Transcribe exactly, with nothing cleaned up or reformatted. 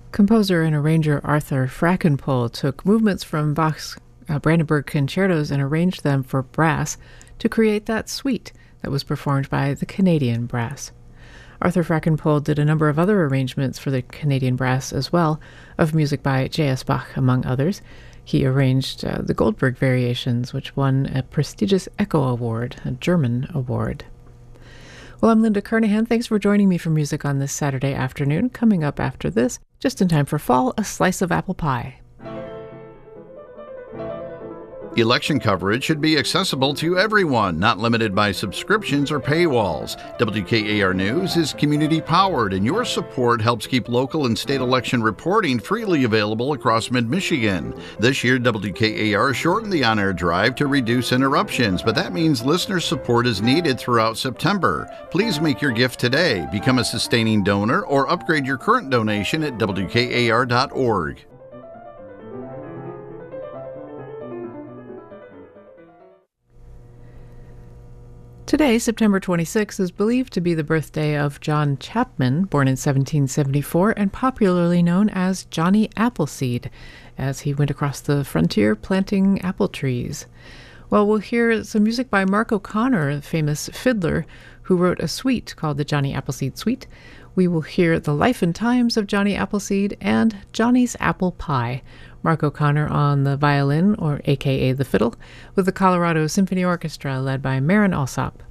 Composer and arranger Arthur Frackenpole took movements from Bach's uh, Brandenburg concertos and arranged them for brass to create that suite that was performed by the Canadian Brass. Arthur Frackenpole did a number of other arrangements for the Canadian Brass as well, of music by J S. Bach, among others. He arranged uh, the Goldberg Variations, which won a prestigious Echo Award, a German award. Well, I'm Linda Kernahan. Thanks for joining me for music on this Saturday afternoon. Coming up after this, just in time for fall, a slice of apple pie. Election coverage should be accessible to everyone, not limited by subscriptions or paywalls. W K A R News is community-powered, and your support helps keep local and state election reporting freely available across mid-Michigan. This year, W K A R shortened the on-air drive to reduce interruptions, but that means listener support is needed throughout September. Please make your gift today, become a sustaining donor, or upgrade your current donation at W K A R dot org. Today, September twenty-sixth, is believed to be the birthday of John Chapman, born in seventeen seventy-four and popularly known as Johnny Appleseed, as he went across the frontier planting apple trees. Well, we'll hear some music by Mark O'Connor, a famous fiddler who wrote a suite called the Johnny Appleseed Suite. We will hear The Life and Times of Johnny Appleseed and Johnny's Apple Pie. Mark O'Connor on the violin, or A K A the fiddle, with the Colorado Symphony Orchestra led by Marin Alsop.